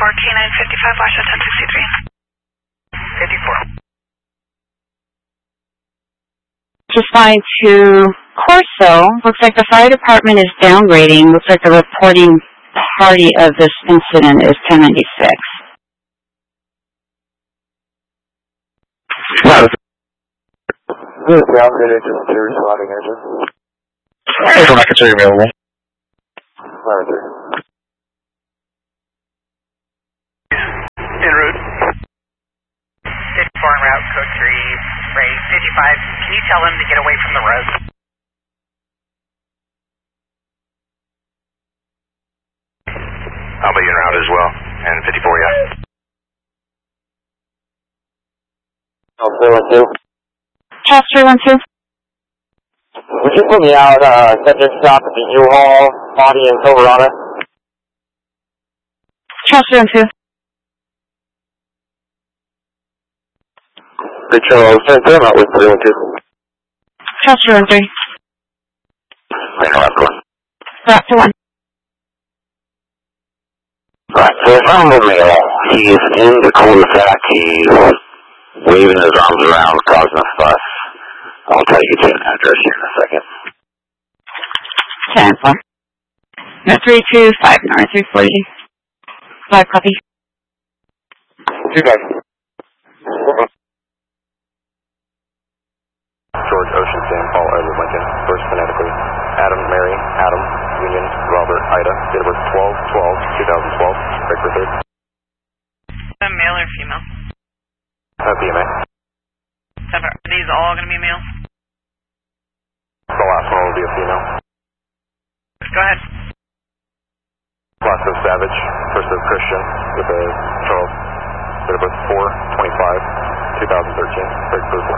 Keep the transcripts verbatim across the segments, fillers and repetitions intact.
four, K nine fifty-five, Washoe ten sixty-three. fifty-four. Just flying to Corso. Looks like the fire department is downgrading. Looks like the reporting party of this incident is ten ninety-six. Wow. This is downgraded to the responding engine. Alright, from Secretary available. Roger. En route. fifty-four en route, code three, Ray fifty-five. Can you tell them to get away from the road? I'll be en route as well. And fifty-four, yeah. Oh, three one two. Charles three one two. Would you put me out, uh, subject stop at the U-Haul, body in Silverado? Charles three one two. Good Charles, turn turn out with three one two. Charles three one three. Wait, no, that's one. Raptor one. Right, so I found the male. He's in the cul-de-sac. He's waving his arms around, causing a fuss. I'll try to get you an address here in a second. ten four. No, three two five nine three forty. Five copy. Two guys. George Ocean, Sam Paul Edward Lincoln. First phonetically. Adam, Mary, Adam, Union, Robert, Ida. Date of birth twelve twelve twenty twelve. Break for third. A male or female? Uh, B M A. Are these all going to be male? The last one will be a female. Go ahead. Last of Savage, first of Christian, with a Charles. Date of birth four twenty-five twenty thirteen. Break for four.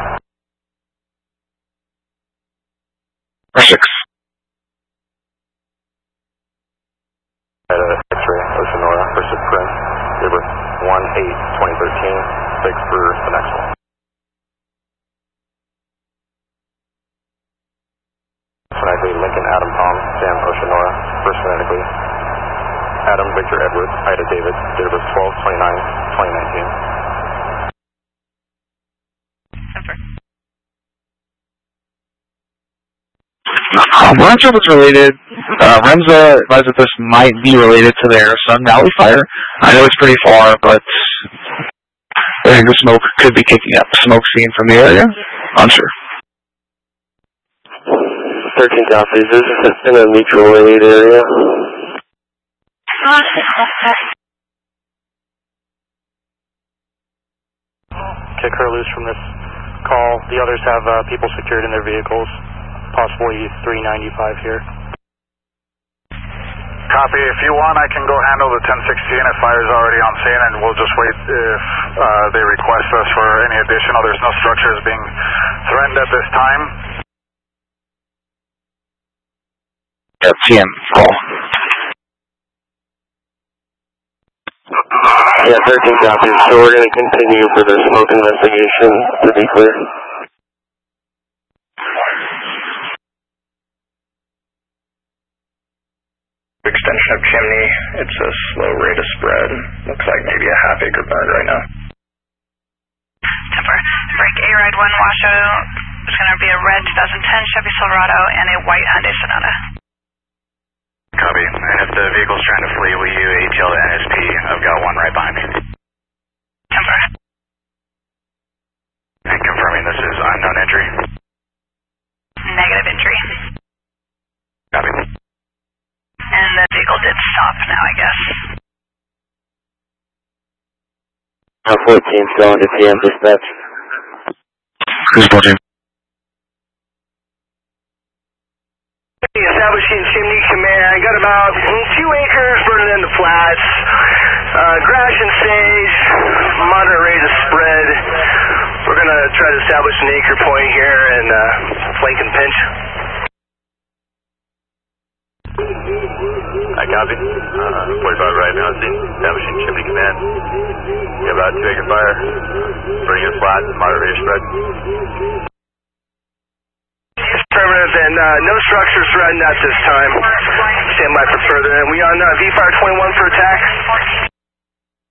Six. At a X-ray, Oceanora, first of Prince. Date of birth one eight twenty thirteen. Break for the next one. Phonetically, Lincoln, Adam, Tom, Sam, Oceanora. First phonetically, Adam, Victor, Edward, Ida, David. Date of birth twelve twenty-nine twenty nineteen. Um, Remza was related. Uh, Remza advised that this might be related to their Sun Valley fire. I know it's pretty far, but I think the smoke could be kicking up. Smoke seen from the area? Unsure. thirteen copies. This is in a mutual aid area. Kick her loose from this call. The others have uh, people secured in their vehicles. Possibly three ninety-five here. Copy. If you want, I can go handle the ten sixteen if fire's already on scene, and we'll just wait if uh, they request us for any additional. There's no structures being threatened at this time. Yeah, T M call. Yeah, thirteen copies. So we're going to continue for the smoke investigation, to be clear. Extension of chimney, it's a slow rate of spread. Looks like maybe a half acre burn right now. Temper. Break A ride one Washoe. It's going to be a red twenty ten Chevy Silverado and a white Hyundai Sonata. Copy. And if the vehicle's trying to flee, will you A T L to N S P? I've got one right behind me. Temper. And confirming this is unknown entry. Negative entry. Copy. And the vehicle did stop now, I guess. Uh, fourteen, going to T M dispatch. Who's fourteen? Establishing chimney command. Got about two acres burning in the flats. Uh, grass and sage. Moderate rate of spread. We're going to try to establish an acre point here and uh, flank and pinch. I copy. Uh, forty-five right now, see. Establishing chimney command. Yeah, about two acre fire. Burning in flat, moderate rate of spread. Affirmative, and uh, no structures threatened at this time. Stand by for further. And we on uh, V Fire twenty-one for attack.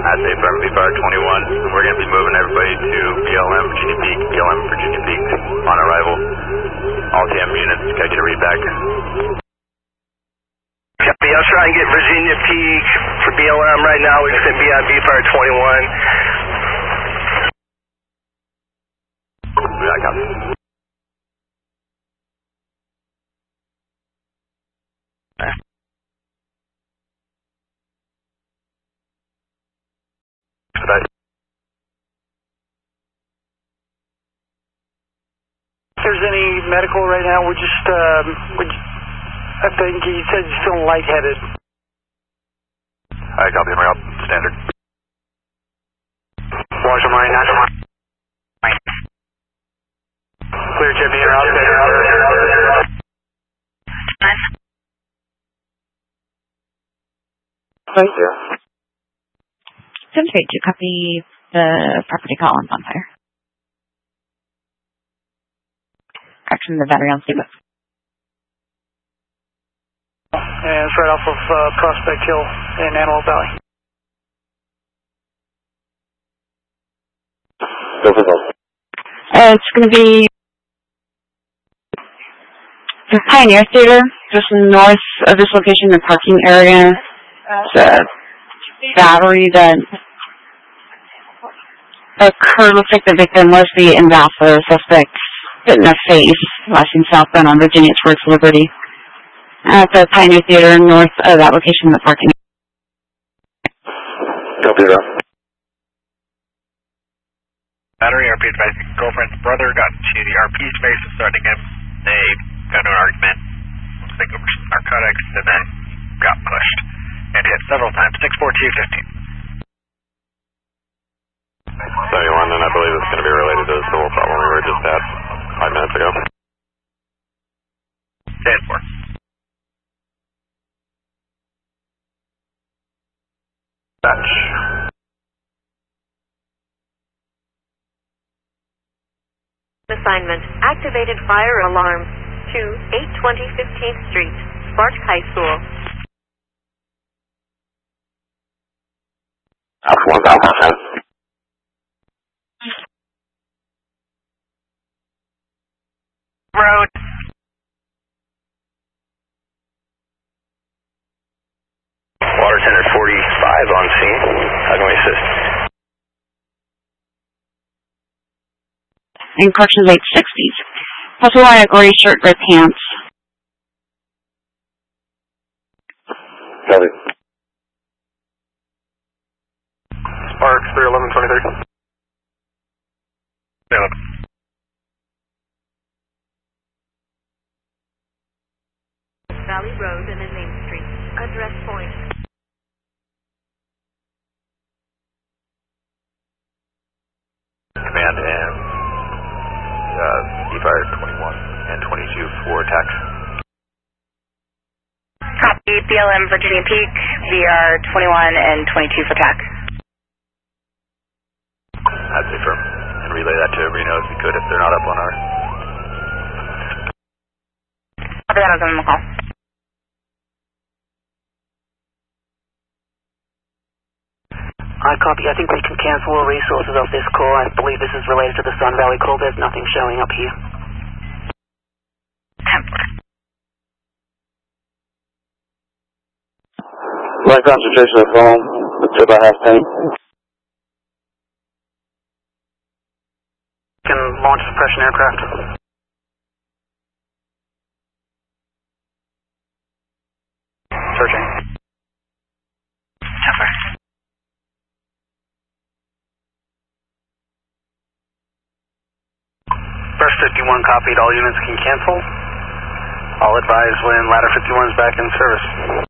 I'd say from V Fire twenty-one, we're going to be moving everybody to B L M Virginia Peak, B L M Virginia Peak on arrival. All T M units, gotta get a read back. Copy, I'll try and get Virginia Peak for B L M right now. We're just going to be on V Fire twenty-one. Yeah, I copy. If there's any medical right now, we're just, um, we're just, I think he said he's feeling lightheaded. I copy, we're up, standard. Watch your mind, watch your mind. Clear, Jimmy, you're out there. Nice. Thank you. seven three two, copy the property call on bonfire. Action the battery on Steamboat. And it's right off of uh, Prospect Hill in Antelope Valley. Go for go. Uh, it's going to be the Pioneer Theater, just north of this location, the parking area. It's a battery that occurred. Looks like the victim was the Invalsa suspect hit in the face, flashing southbound on Virginia towards Liberty. At the Pioneer Theater, north of that location, the parking area. Copy that. Battery R P advising girlfriend's brother got into the R P space and started him. They got into an argument. Looks like over some narcotics and then got pushed and hit several times. six four two fifteen. seventy-one, and I believe it's going to be related to the civil problem we were just at five minutes ago. ten four. Batch. Assignment. Activated fire alarm to eight twenty fifteenth Street, Spark High School. Alpha one, Alpha ten. Road. Water Center forty-five on scene. How can we assist? In corrections eight sixties. Also wearing a gray shirt, gray pants. Copy. Sparks three eleven twenty-three. Valley Road and then Main Street. Address point. Command and uh, V Fire twenty-one and twenty-two for attack. Copy, B L M Virginia Peak, V R twenty-one and twenty-two for attack. I'd say firm. And relay that to Reno if you could, if they're not up on our... Copy that, I'll give them a call. I copy. I think we can cancel the resources of this call. I believe this is related to the Sun Valley call. There's nothing showing up here. My concentration of phone, it's about half tank. Can launch suppression aircraft. Searching. First fifty-one copied. All units can cancel. I'll advise when ladder fifty-one is back in service.